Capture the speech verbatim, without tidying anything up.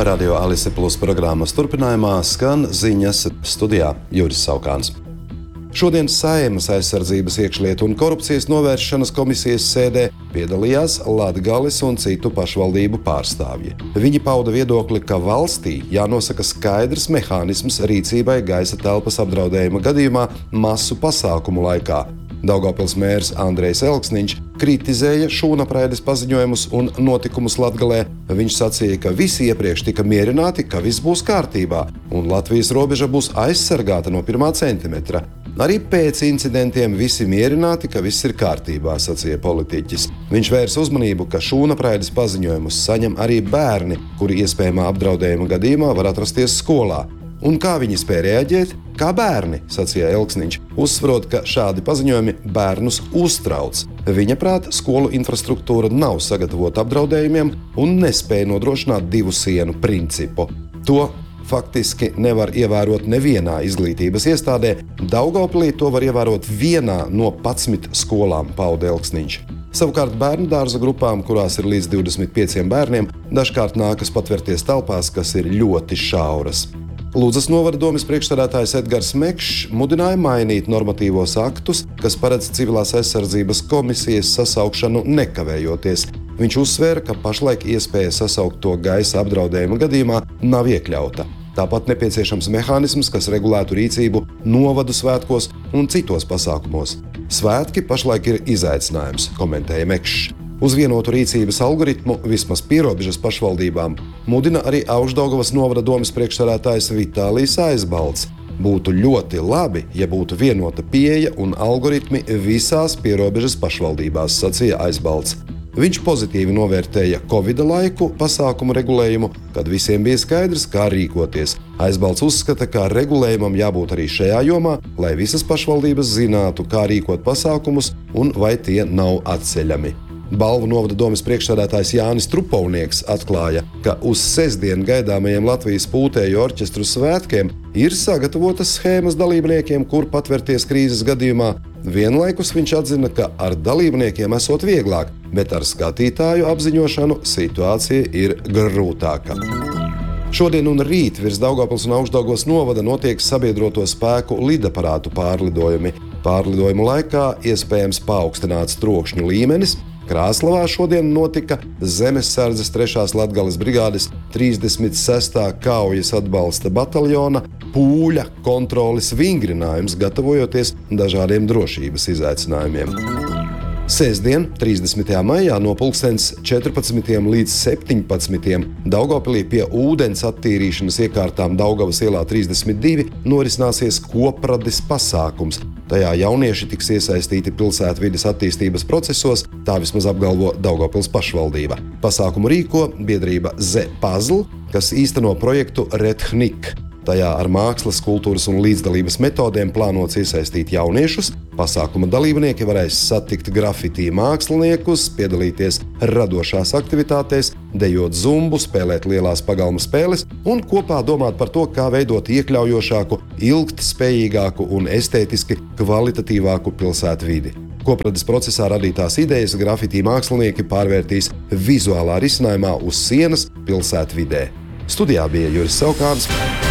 Radio Alise Plus programmas turpinājumā skan ziņas, studijā Juris Saukāns. Šodien Saeimas aizsardzības, iekšlietu un korupcijas novēršanas komisijas sēdē piedalījās Latgales un citu pašvaldību pārstāvji. Viņi pauda viedokli, ka valstī jānosaka skaidrs mehānisms rīcībai gaisa telpas apdraudējuma gadījumā masu pasākumu laikā. Daugavpils mērs Andrejs Elksniņš kritizēja šūnapraides paziņojumus un notikumus Latgalē. Viņš sacīja, ka visi iepriekš tika mierināti, ka viss būs kārtībā un Latvijas robeža būs aizsargāta no pirmā centimetra. Arī pēc incidentiem visi mierināti, ka viss ir kārtībā, sacīja politiķis. Viņš vērs uzmanību, ka šūnapraides paziņojumus saņem arī bērni, kuri iespējamā apdraudējuma gadījumā var atrasties skolā. Un kā viņi spēja reaģēt? Kā bērni, sacīja Elksniņš, uzsverot, ka šādi paziņojumi bērnus uztrauc. Viņa prāt, skolu infrastruktūra nav sagatavota apdraudējumiem un nespēja nodrošināt divu sienu principu. To faktiski nevar ievērot nevienā izglītības iestādē. Daugavpilī to var ievērot vienā no padsmit skolām, pauda Elksniņš. Savukārt bērnu dārza grupām, kurās ir līdz divdesmit pieciem bērniem, dažkārt nākas patvērties telpās, kas ir ļoti šauras. Lūdzas novada domes priekšsēdētājs Edgars Mekšs mudināja mainīt normatīvos aktus, kas paredz civilās aizsardzības komisijas sasaukšanu nekavējoties. Viņš uzsvēra, ka pašlaik iespēja sasaukt to gaisa apdraudējuma gadījumā nav iekļauta. Tāpat nepieciešams mehānisms, kas regulētu rīcību novadu svētkos un citos pasākumos. Svētki pašlaik ir izaicinājums, komentēja Mekšs. Uz vienotu rīcības algoritmu vismaz pierobežas pašvaldībām mudina arī Augšdaugavas novada domes priekšsēdētājs Vitālijs Aizbalts. Būtu ļoti labi, ja būtu vienota pieeja un algoritmi visās pierobežas pašvaldībās, sacīja Aizbalts. Viņš pozitīvi novērtēja Covida laiku pasākumu regulējumu, kad visiem bija skaidrs, kā rīkoties. Aizbalts uzskata, ka regulējumam jābūt arī šajā jomā, lai visas pašvaldības zinātu, kā rīkot pasākumus un vai tie nav atceļami. Balvu novada domes priekšsēdētājs Jānis Trupovnieks atklāja, ka uz sestdien gaidāmajiem Latvijas pūtēju orķestru svētkiem ir sagatavotas schēmas dalībniekiem, kur patvērties krīzes gadījumā. Vienlaikus viņš atzina, ka ar dalībniekiem esot vieglāk, bet ar skatītāju apziņošanu situācija ir grūtāka. Šodien un rīt virs Daugavpils un Augšdaugavas novada notiek sabiedroto spēku lidaparātu pārlidojumi. Pārlidojumu laikā iespējams paaugstināts trokšņu līmenis. Krāslavā šodien notika Zemessardzes trešās Latgales brigādes trīsdesmit sestā kaujas atbalsta bataljona pūļa kontroles vingrinājums, gatavojoties dažādiem drošības izaicinājumiem. Sestdien, trīsdesmitajā maijā no pulkstens četrpadsmitiem līdz septiņpadsmitiem Daugavpilī pie ūdens attīrīšanas iekārtām Daugavas ielā trīsdesmit divi norisināsies koprades pasākums. Tajā jaunieši tiks iesaistīti pilsētvides attīstības procesos, tā vismaz apgalvo Daugavpils pašvaldība. Pasākumu rīko biedrība Z Puzzle, kas īsteno projektu Redhnik. Tajā ar mākslas, kultūras un līdzdalības metodēm plānots iesaistīt jauniešus. Pasākuma dalībnieki varēs satikt grafitī māksliniekus, piedalīties radošās aktivitātēs, dejot zumbu, spēlēt lielās pagalma spēles un kopā domāt par to, kā veidot iekļaujošāku, ilgtspējīgāku un estētiski kvalitatīvāku pilsētvidi. Koprades procesā radītās idejas grafitī mākslinieki pārvērtīs vizuālā risinājumā uz sienas pilsētvidē. Studijā bija Juris Saukāns.